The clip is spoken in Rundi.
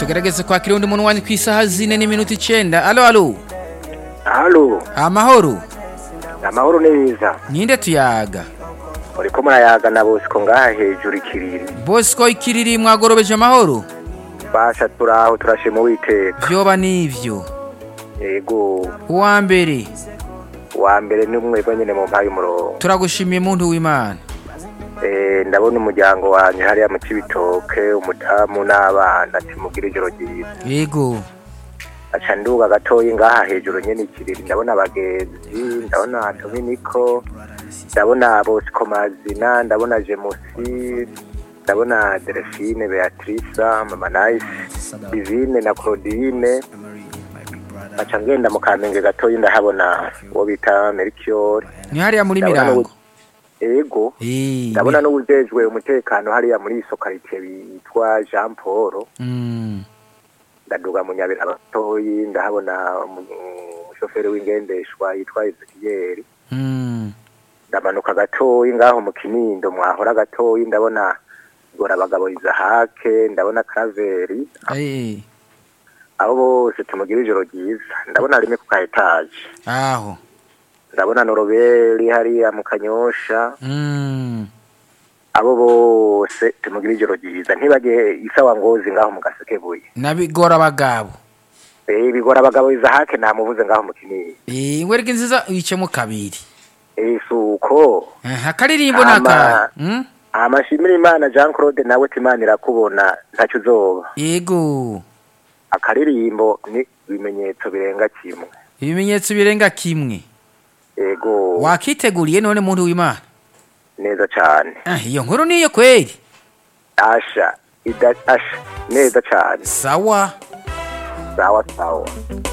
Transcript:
tugerageze kwakira undi muntu wanyu ku isaha 4:09. Alo. Halo. Amahoro. Amahoro neza. Ninde tuyaga? Uriko murayaga na Bosco ngaha hejuru ikiriri. Bosco ikiriri mwagorobeje amahoro? Basha turaho turashima Uwiteka. Vyoba nivyo. Yego. Uwa mbere ni umwe nyene mu mpaye umurongo. Turagushimiye muntu w'Imana. Ndabona umuryango wanyu hariya mu Cibitoke, umudamu n'abana timugire ijoro ryiza. Yego. Aca nduga gatoyi ngaha hejuru nyene ikiriri, ndabona abagenzi, ndabona Dominiko, ndabona Bosco Mazina, ndabona Jemusi, ndabona Delphine, Beatrice, Mama Nice, Divine na Claudine. Aca ngenda mu Kamenge gatoyi ndahabona uwo bita Melchior. Ni hariya muri Mirango. Ego. Ndabona n'ubujejwe umutekano hariya muri Sokarite bitwa Jean Paul. Ndaduga mu Nyabera gatoyi ndahabona umushoferi w'ingendeshwa yitwa Ezekiel. Ndamanuka gatoyi ngaho mu Kinindo mwahora gatoyi ndabona Gora abagabo Izahake, ndabona Kraveri. Abo bose tumugira ijoro ryiza. Ndabona rimwe ku kaetaje. Aho. Ndabona Noroberi hariya mu Kanyosha. Abo bose tumugira ijoro ryiza. Ntibage isawa Ngozi ngaho mu Gasekebuye. Nabigora abagabo. Bigora abagabo Izahake namuvuze ngaho mu Kinini. Ngwereke nziza wicemo kabiri. Suko. Akaririmbo naka. Amashimira Imana Jean Claude nawe Imana irakubona ntacyo uzoba. Yego. Akaririmbo ni ibimenyetso birenga kimwe. Ibimenyetso birenga kimwe. Yego. Wakiteguriye none muntu w'Imana. Neza cyane. Iyo nkuru niyo kweli. Asha neza cyane. Sawa. Sawa.